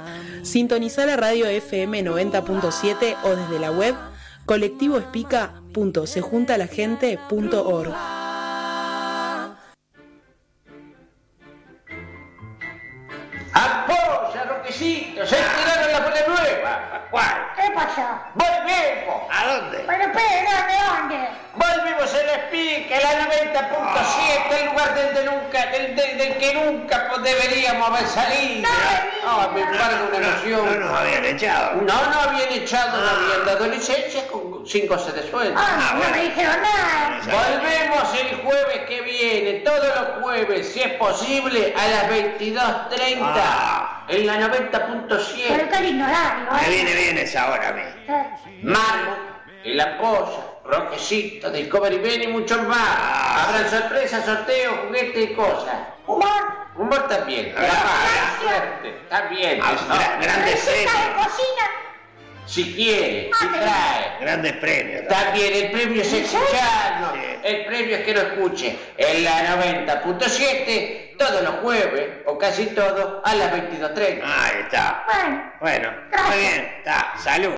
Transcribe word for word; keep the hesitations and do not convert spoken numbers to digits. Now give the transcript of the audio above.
Sintonizá la radio F M noventa punto siete o desde la web colectivoespica punto sejuntalaGente punto org. ¡Apoya, Roquecito! ¡Se tiraron la bola nueva! ¿Cuál? ¿Qué pasó? ¡Volvemos! ¿A dónde? Pero espera, ¿de dónde? Volvimos a la Espica, la noventa punto siete, el lugar del, de nunca, del, del, del que nunca pues, deberíamos haber salido. No, No, me embarga una No, emoción. no nos habían echado. No, no habían echado, no habían dado licencias con sin goce de sueldo. Ah, no bueno. me dijeron nada. Volvemos el jueves que viene, todos los jueves, si es posible, a las veintidós treinta, Ah. en la noventa punto Pero siete. qué lindo horario, Me ¿eh? viene bien esa hora a mí. Eh, Marmo, El Ampolla, Roquecito, Discovery Ben y muchos más. Ah. Habrán sorpresas, sorteos, juguetes y cosas. Humor. Humor también. Ah. La suerte, también. Ah, eso. gra- grandes Receta de premios. cocina. Si quiere, si Ah, te- trae. Grandes premios. También el premio es escucharnos. Sí. El premio es que lo escuche en la noventa punto siete todos los jueves, o casi todos, a las veintidós treinta. Ahí está. Bueno, Bueno, Gracias. muy bien. Está. Salud.